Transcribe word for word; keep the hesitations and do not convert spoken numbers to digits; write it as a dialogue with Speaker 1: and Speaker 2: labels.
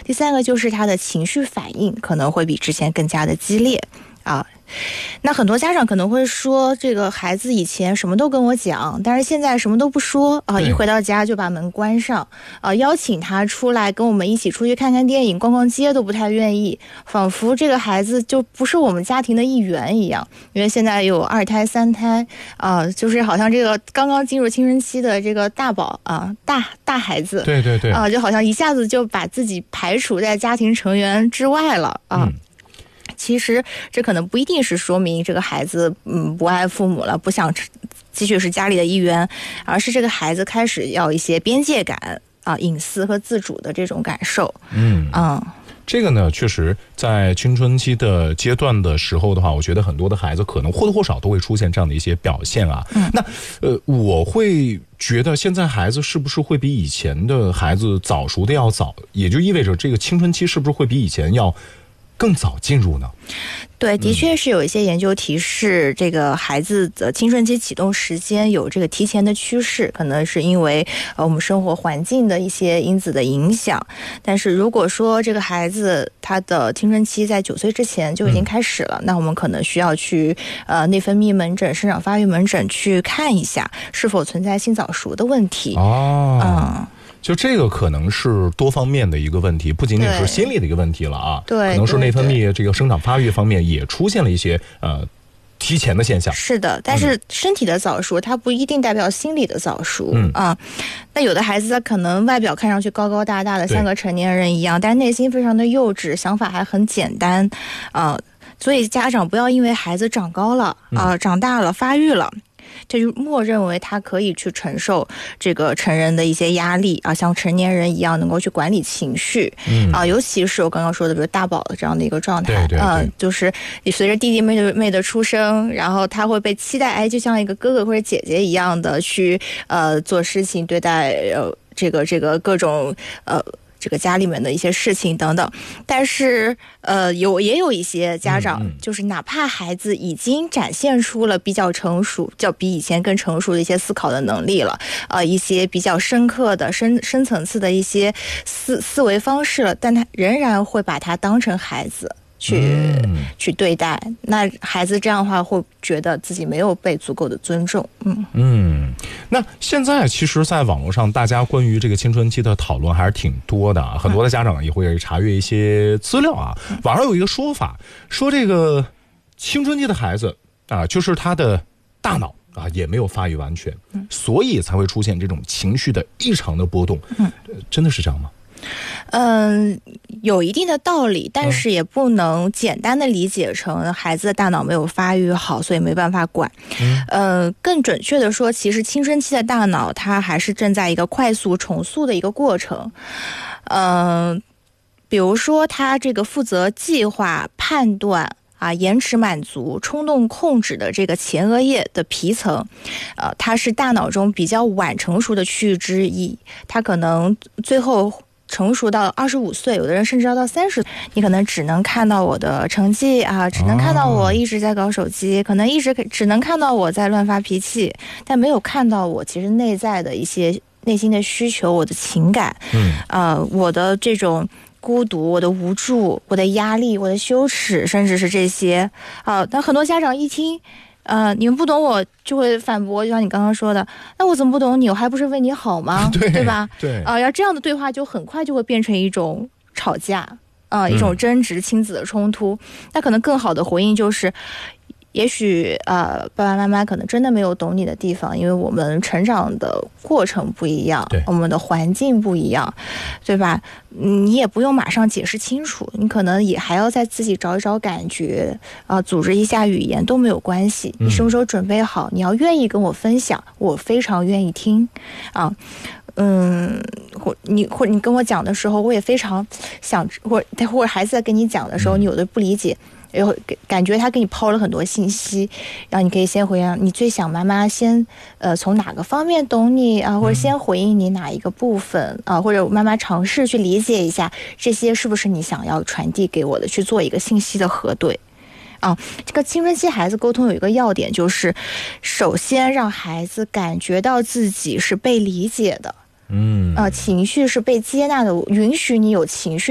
Speaker 1: 第三个就是他的情绪反应可能会比之前更加的激烈啊。那很多家长可能会说，这个孩子以前什么都跟我讲，但是现在什么都不说啊，一回到家就把门关上啊，邀请他出来跟我们一起出去看看电影、逛逛街都不太愿意，仿佛这个孩子就不是我们家庭的一员一样。因为现在有二胎、三胎啊，就是好像这个刚刚进入青春期的这个大宝啊，大大孩子，
Speaker 2: 对对对
Speaker 1: 啊，就好像一下子就把自己排除在家庭成员之外了啊。嗯，其实这可能不一定是说明这个孩子嗯不爱父母了，不想继续是家里的一员，而是这个孩子开始要一些边界感啊、隐私和自主的这种感受。
Speaker 2: 嗯
Speaker 1: 嗯。
Speaker 2: 这个呢，确实在青春期的阶段的时候的话，我觉得很多的孩子可能或多或少都会出现这样的一些表现啊。
Speaker 1: 嗯，
Speaker 2: 那呃，我会觉得现在孩子是不是会比以前的孩子早熟的要早，也就意味着这个青春期是不是会比以前要更早进入呢？
Speaker 1: 对，的确是有一些研究提示，嗯、这个孩子的青春期启动时间有这个提前的趋势，可能是因为呃我们生活环境的一些因子的影响。但是如果说这个孩子他的青春期在九岁之前就已经开始了，嗯、那我们可能需要去呃内分泌门诊、生长发育门诊去看一下是否存在性早熟的问题。
Speaker 2: 哦，
Speaker 1: 嗯。
Speaker 2: 就这个可能是多方面的一个问题，不仅仅是心理的一个问题了啊，
Speaker 1: 对，
Speaker 2: 可能是内分泌这个生长发育方面也出现了一些呃提前的现象。
Speaker 1: 是的，但是身体的早熟，嗯、它不一定代表心理的早熟。
Speaker 2: 嗯
Speaker 1: 啊，那有的孩子他可能外表看上去高高大大的，像个成年人一样，但是内心非常的幼稚，想法还很简单啊。所以家长不要因为孩子长高了啊、嗯、长大了、发育了，这就默认为他可以去承受这个成人的一些压力啊，像成年人一样能够去管理情绪。
Speaker 2: 嗯
Speaker 1: 啊，尤其是我刚刚说的，比如大宝的这样的一个状态，
Speaker 2: 对对对，
Speaker 1: 呃，就是你随着弟弟妹妹的出生，然后他会被期待，哎，就像一个哥哥或者姐姐一样的去呃做事情，对待呃这个这个各种呃。这个家里面的一些事情等等，但是呃有也有一些家长、嗯嗯、就是哪怕孩子已经展现出了比较成熟，较比以前更成熟的一些思考的能力了，呃一些比较深刻的深深层次的一些思思维方式了，但他仍然会把他当成孩子去、嗯、去对待，那孩子这样的话会觉得自己没有被足够的尊重。嗯
Speaker 2: 嗯，那现在其实在网络上大家关于这个青春期的讨论还是挺多的啊，很多的家长也会查阅一些资料啊。嗯、网上有一个说法，说这个青春期的孩子啊，就是他的大脑啊也没有发育完全，嗯、所以才会出现这种情绪的异常的波动。嗯，真的是这样吗？
Speaker 1: 嗯，有一定的道理，但是也不能简单的理解成孩子的大脑没有发育好，所以没办法管。嗯，呃，更准确的说，其实青春期的大脑它还是正在一个快速重塑的一个过程。嗯、呃，比如说它这个负责计划、判断啊、延迟满足、冲动控制的这个前额叶的皮层，呃，它是大脑中比较晚成熟的区域之一，它可能最后成熟到二十五岁，有的人甚至要到三十，你可能只能看到我的成绩啊，只能看到我一直在搞手机，哦、可能一直只能看到我在乱发脾气，但没有看到我其实内在的一些内心的需求，我的情感，嗯，呃，我的这种孤独，我的无助，我的压力，我的羞耻，甚至是这些啊。但很多家长一听，呃，你们不懂我，就会反驳，就像你刚刚说的，那我怎么不懂你？我还不是为你好吗？
Speaker 2: 对，
Speaker 1: 对吧？
Speaker 2: 对
Speaker 1: 啊，要、呃、这样的对话就很快就会变成一种吵架啊、呃，一种争执、亲子的冲突。嗯、那可能更好的回应就是。也许呃，爸爸妈妈可能真的没有懂你的地方，因为我们成长的过程不一样，我们的环境不一样，对吧？你也不用马上解释清楚，你可能也还要再自己找一找感觉啊、呃，组织一下语言都没有关系。你什么时候准备好？你要愿意跟我分享，我非常愿意听啊。嗯，或你或你跟我讲的时候，我也非常想，或或者孩子在跟你讲的时候，你有的不理解。然后感觉他给你抛了很多信息，然后你可以先回答你最想妈妈先呃从哪个方面懂你啊，或者先回应你哪一个部分啊，或者妈妈尝试去理解一下这些是不是你想要传递给我的，去做一个信息的核对啊。这个青春期孩子沟通有一个要点，就是首先让孩子感觉到自己是被理解的，嗯，呃，情绪是被接纳的，允许你有情绪。